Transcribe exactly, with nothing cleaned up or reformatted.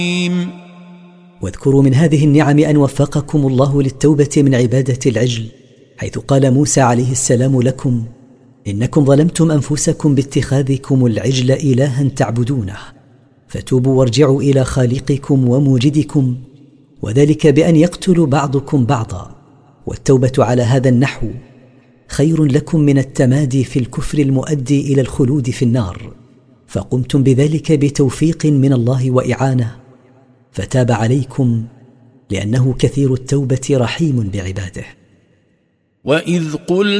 واذكروا من هذه النعم أن وفقكم الله للتوبة من عبادة العجل، حيث قال موسى عليه السلام لكم: إنكم ظلمتم أنفسكم باتخاذكم العجل إلها تعبدونه، فتوبوا وارجعوا إلى خالقكم وموجدكم، وذلك بأن يقتل بعضكم بعضا. والتوبة على هذا النحو خير لكم من التمادي في الكفر المؤدي إلى الخلود في النار، فقمتم بذلك بتوفيق من الله وإعانة، فتاب عليكم لأنه كثير التوبة رحيم بعباده. وإذ قلت